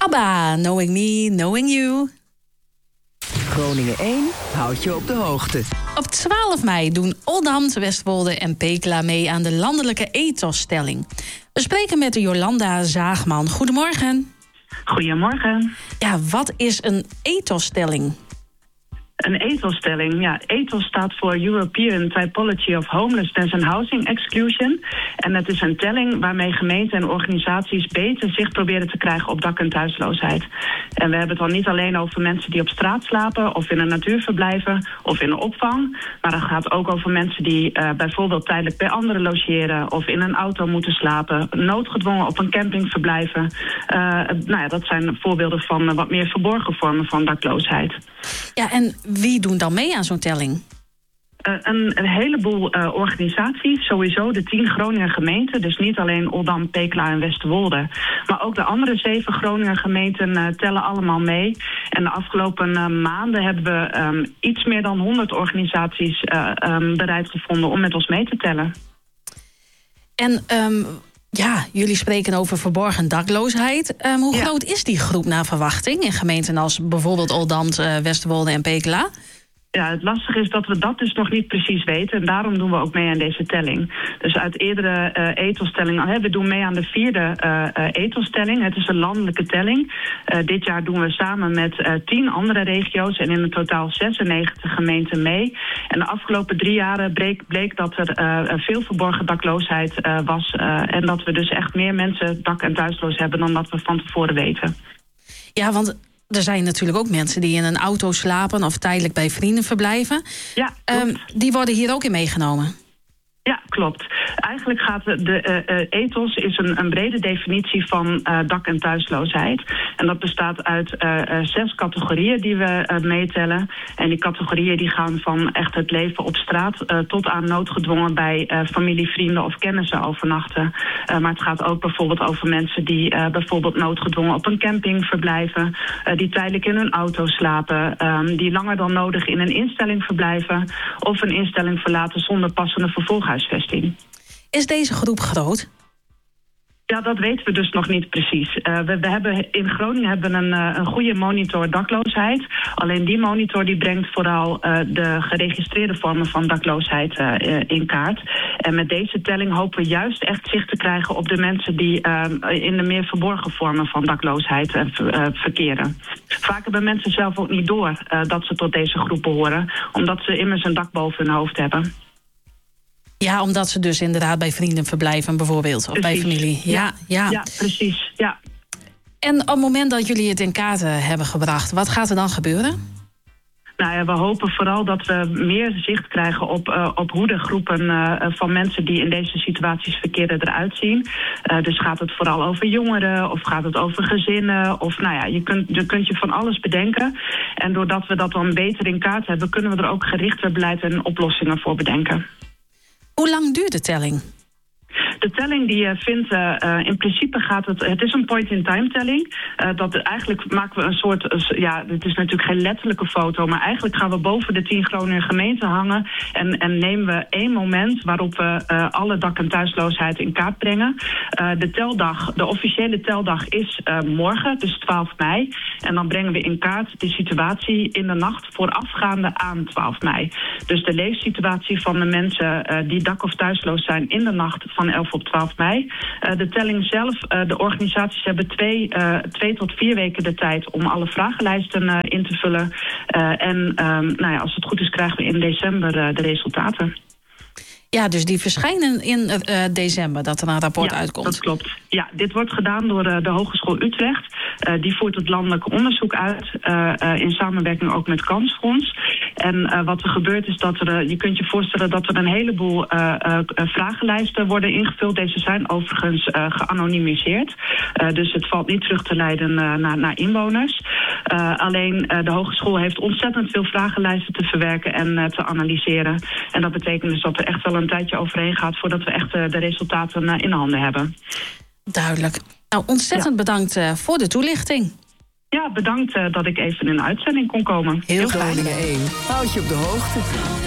ABBA, Knowing Me, Knowing You. Groningen 1 houdt je op de hoogte. Op 12 mei doen Oldambt, Westwolde en Pekela mee aan de landelijke ethosstelling. We spreken met Jolanda Zaagman. Goedemorgen. Goedemorgen. Ja, wat is een ethosstelling? Een ethosstelling, ja. Ethos staat voor European Typology of Homelessness and Housing Exclusion. En het is een telling waarmee gemeenten en organisaties beter zicht proberen te krijgen op dak- en thuisloosheid. En we hebben het dan niet alleen over mensen die op straat slapen of in een natuurverblijven of in een opvang. Maar het gaat ook over mensen die bijvoorbeeld tijdelijk bij anderen logeren of in een auto moeten slapen, noodgedwongen op een camping verblijven. Dat zijn voorbeelden van wat meer verborgen vormen van dakloosheid. Ja, en wie doen dan mee aan zo'n telling? Een heleboel organisaties, sowieso de 10 Groninger gemeenten. Dus niet alleen Oldambt, Pekela en Westerwolde. Maar ook de andere 7 Groninger gemeenten tellen allemaal mee. En de afgelopen maanden hebben we iets meer dan 100 organisaties bereid gevonden om met ons mee te tellen. En jullie spreken over verborgen dakloosheid. Hoe groot is die groep naar verwachting in gemeenten als bijvoorbeeld Oldambt, Westerwolde en Pekela? Ja, het lastige is dat we dat dus nog niet precies weten. En daarom doen we ook mee aan deze telling. Dus uit eerdere ethosstellingen, we doen mee aan de 4e ethosstelling. Het is een landelijke telling. Dit jaar doen we samen met 10 andere regio's en in een totaal 96 gemeenten mee. En de afgelopen 3 jaren bleek dat er veel verborgen dakloosheid was. En dat we dus echt meer mensen dak- en thuisloos hebben dan dat we van tevoren weten. Ja, want er zijn natuurlijk ook mensen die in een auto slapen of tijdelijk bij vrienden verblijven. Ja, die worden hier ook in meegenomen. Ja, klopt. Eigenlijk gaat de ethos is een brede definitie van dak- en thuisloosheid. En dat bestaat uit 6 categorieën die we meetellen. En die categorieën die gaan van echt het leven op straat tot aan noodgedwongen bij familie, vrienden of kennissen overnachten. Maar het gaat ook bijvoorbeeld over mensen die bijvoorbeeld noodgedwongen op een camping verblijven, die tijdelijk in hun auto slapen, die langer dan nodig in een instelling verblijven of een instelling verlaten zonder passende vervolghuisvesting. Is deze groep groot? Ja, dat weten we dus nog niet precies. We hebben in Groningen een goede monitor dakloosheid. Alleen die monitor die brengt vooral de geregistreerde vormen van dakloosheid in kaart. En met deze telling hopen we juist echt zicht te krijgen op de mensen die in de meer verborgen vormen van dakloosheid verkeren. Vaak hebben mensen zelf ook niet door dat ze tot deze groep behoren, omdat ze immers een dak boven hun hoofd hebben. Ja, omdat ze dus inderdaad bij vrienden verblijven bijvoorbeeld. Of bij familie. Ja, precies. Ja. En op het moment dat jullie het in kaart hebben gebracht, wat gaat er dan gebeuren? Nou ja, we hopen vooral dat we meer zicht krijgen op hoe de groepen van mensen die in deze situaties verkeren eruit zien. Dus gaat het vooral over jongeren of gaat het over gezinnen? Of je kunt je van alles bedenken. En doordat we dat dan beter in kaart hebben, kunnen we er ook gerichter beleid en oplossingen voor bedenken. Hoe lang duurt de telling? De telling die vindt, in principe gaat het is een point-in-time telling. Eigenlijk maken we een soort, het is natuurlijk geen letterlijke foto, maar eigenlijk gaan we boven de 10 Groninger gemeenten hangen en nemen we 1 moment waarop we alle dak- en thuisloosheid in kaart brengen. De officiële teldag is morgen, dus 12 mei. En dan brengen we in kaart de situatie in de nacht voorafgaande aan 12 mei. Dus de leefsituatie van de mensen die dak- of thuisloos zijn in de nacht van 11 op 12 mei. De telling zelf, de organisaties hebben 2 tot 4 weken de tijd om alle vragenlijsten in te vullen. Als het goed is krijgen we in december de resultaten. Ja, dus die verschijnen in december, dat er een rapport uitkomt. Dat klopt. Ja, dit wordt gedaan door de Hogeschool Utrecht. Die voert het landelijk onderzoek uit, in samenwerking ook met Kansfonds. En wat er gebeurt is dat je kunt je voorstellen dat er een heleboel vragenlijsten worden ingevuld. Deze zijn overigens geanonimiseerd. Dus het valt niet terug te leiden naar inwoners. Alleen de hogeschool heeft ontzettend veel vragenlijsten te verwerken en te analyseren. En dat betekent dus dat er echt wel een tijdje overheen gaat voordat we echt de resultaten in handen hebben. Duidelijk. Nou, ontzettend bedankt voor de toelichting. Ja, bedankt dat ik even in de uitzending kon komen. Heel Groningen 1 houdt je op de hoogte.